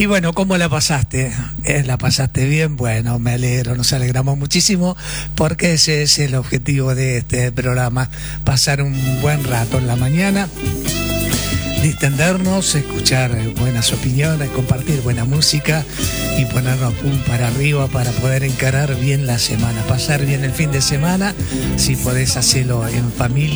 Y bueno, ¿cómo la pasaste? ¿La pasaste bien? Bueno, me alegro, nos alegramos muchísimo porque ese es el objetivo de este programa, pasar un buen rato en la mañana, distendernos, escuchar buenas opiniones, compartir buena música y ponernos pum para arriba para poder encarar bien la semana, pasar bien el fin de semana, si podés hacerlo en familia.